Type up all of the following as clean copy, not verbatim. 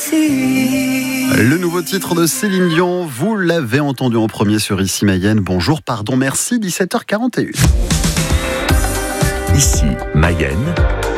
Le nouveau titre de Céline Dion, vous l'avez entendu en premier sur Ici Mayenne. Bonjour, pardon, merci, 17h41. Ici Mayenne.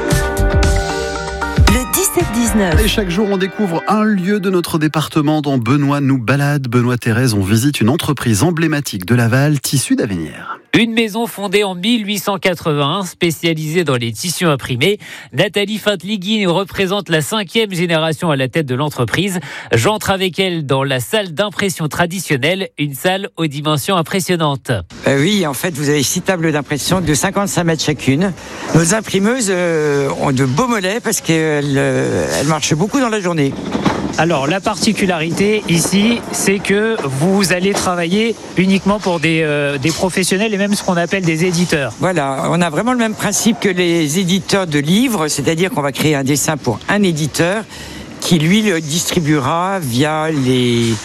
Le 17-19. Et chaque jour, on découvre un lieu de notre département dont Benoît nous balade. Benoît Thérèse, on visite une entreprise emblématique de Laval, Tissus d'Avenir. Une maison fondée en 1881, spécialisée dans les tissus imprimés. Nathalie Fintligui représente la 5e génération à la tête de l'entreprise. J'entre avec elle dans la salle d'impression traditionnelle, une salle aux dimensions impressionnantes. Oui, en fait, vous avez 6 tables d'impression de 55 mètres chacune. Nos imprimeuses ont de beaux mollets parce qu'elles marchent beaucoup dans la journée. Alors, la particularité ici, c'est que vous allez travailler uniquement pour des professionnels et même ce qu'on appelle des éditeurs. Voilà, on a vraiment le même principe que les éditeurs de livres, c'est-à-dire qu'on va créer un dessin pour un éditeur qui, lui, le distribuera via les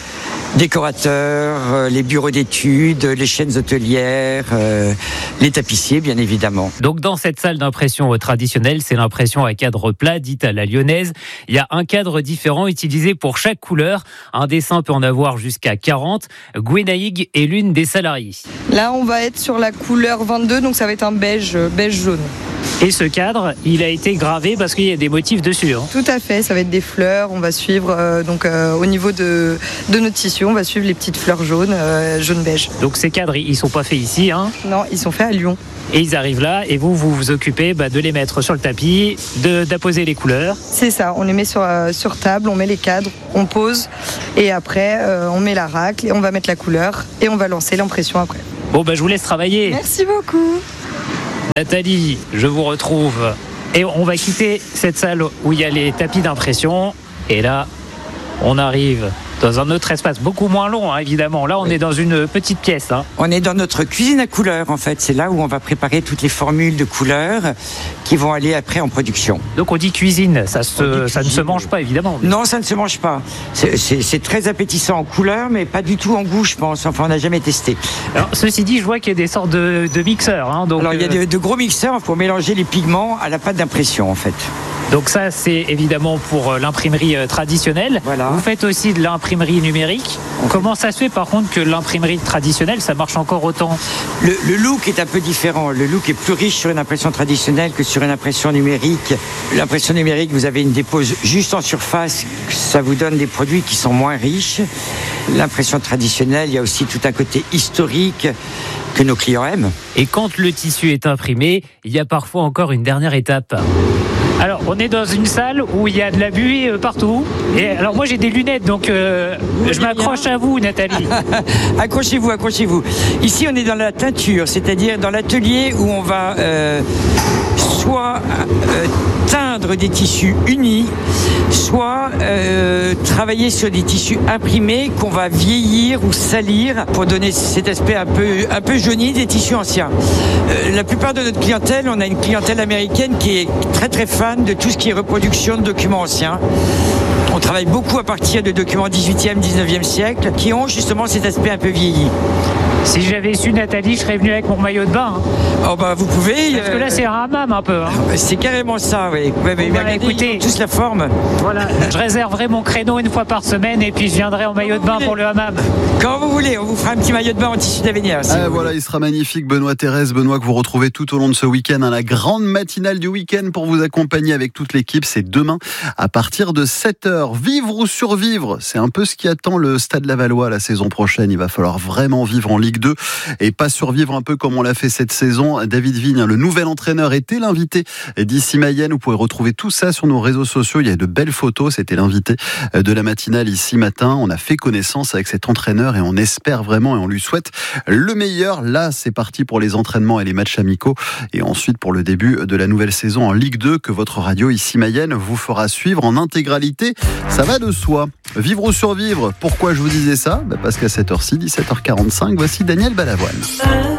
décorateurs, les bureaux d'études, les chaînes hôtelières, les tapissiers, bien évidemment. Donc dans cette salle d'impression traditionnelle, c'est l'impression à cadre plat, dite à la lyonnaise. Il y a un cadre différent utilisé pour chaque couleur. Un dessin peut en avoir jusqu'à 40. Gwenaïg est l'une des salariées. Là, on va être sur la couleur 22, donc ça va être un beige jaune. Et ce cadre, il a été gravé parce qu'il y a des motifs dessus. Tout à fait, ça va être des fleurs. On va suivre, au niveau de nos tissus, on va suivre les petites fleurs jaunes, jaune-beige. Donc ces cadres, ils sont pas faits ici, hein ? Non, ils sont faits à Lyon. Et ils arrivent là, et vous vous occupez de les mettre sur le tapis, d'apposer les couleurs. C'est ça, on les met sur table, on met les cadres, on pose, et après, on met la racle, et on va mettre la couleur, et on va lancer l'impression après. Bon, je vous laisse travailler. Merci beaucoup. Nathalie, je vous retrouve. Et on va quitter cette salle où il y a les tapis d'impression. Et là, on arrive dans un autre espace, beaucoup moins long, évidemment. Là, on est dans une petite pièce. On est dans notre cuisine à couleurs, en fait. C'est là où on va préparer toutes les formules de couleurs qui vont aller après en production. Donc on dit cuisine, ça ne se mange pas, évidemment. Non, ça ne se mange pas. C'est très appétissant en couleur, mais pas du tout en goût, je pense. Enfin, on n'a jamais testé. Alors, ceci dit, je vois qu'il y a des sortes de mixeurs. Alors, il y a de gros mixeurs pour mélanger les pigments à la pâte d'impression, en fait. Donc ça, c'est évidemment pour l'imprimerie traditionnelle. Voilà. Vous faites aussi de l'imprimerie numérique. Comment ça se fait, par contre, que l'imprimerie traditionnelle, ça marche encore autant ? Le look est un peu différent. Le look est plus riche sur une impression traditionnelle que sur une impression numérique. L'impression numérique, vous avez une dépose juste en surface. Ça vous donne des produits qui sont moins riches. L'impression traditionnelle, il y a aussi tout un côté historique que nos clients aiment. Et quand le tissu est imprimé, il y a parfois encore une dernière étape. Alors, on est dans une salle où il y a de la buée partout. Et alors, moi, j'ai des lunettes, donc je m'accroche à vous, Nathalie. Accrochez-vous. Ici, on est dans la teinture, c'est-à-dire dans l'atelier où on va soit teindre des tissus unis, soit travailler sur des tissus imprimés qu'on va vieillir ou salir pour donner cet aspect un peu jauni des tissus anciens. La plupart de notre clientèle, on a une clientèle américaine qui est très très fan de tout ce qui est reproduction de documents anciens. On travaille beaucoup à partir de documents 18e, 19e siècle qui ont justement cet aspect un peu vieilli. Si j'avais su, Nathalie, je serais venu avec mon maillot de bain. Oh vous pouvez. Parce que là, c'est un hammam un peu. C'est carrément ça, oui. Mais voilà, regardez, écoutez, ils ont tous la forme. Voilà, je réserverai mon créneau une fois par semaine et puis je viendrai en maillot de bain pour le hammam. Quand vous voulez, on vous fera un petit maillot de bain en tissu d'Avenir. Voilà, il sera magnifique. Benoît Thérèse, Benoît que vous retrouvez tout au long de ce week-end. La grande matinale du week-end pour vous accompagner avec toute l'équipe. C'est demain à partir de 7h. Vivre ou survivre, c'est un peu ce qui attend le Stade Lavallois la saison prochaine. Il va falloir vraiment vivre en Ligue 2 et pas survivre un peu comme on l'a fait cette saison. David Vigne, le nouvel entraîneur, était l'invité d'Ici Mayenne. Vous pouvez retrouver tout ça sur nos réseaux sociaux. Il y a de belles photos. C'était l'invité de la matinale ici matin. On a fait connaissance avec cet entraîneur et on espère vraiment et on lui souhaite le meilleur. Là, c'est parti pour les entraînements et les matchs amicaux et ensuite pour le début de la nouvelle saison en Ligue 2 que votre radio Ici Mayenne vous fera suivre en intégralité. Ça va de soi. Vivre ou survivre, pourquoi je vous disais ça ? Parce qu'à cette heure-ci, 17h45, voici Daniel Balavoine.